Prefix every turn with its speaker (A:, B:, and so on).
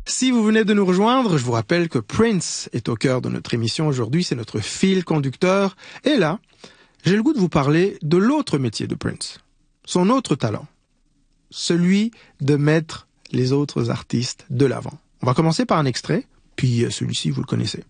A: Si vous venez de nous rejoindre, je vous rappelle que Prince est au cœur de notre émission aujourd'hui, c'est notre fil conducteur. Et là, j'ai le goût de vous parler de l'autre métier de Prince, son autre talent, celui de mettre les autres artistes de l'avant. On va commencer par un extrait, puis celui-ci vous le connaissez.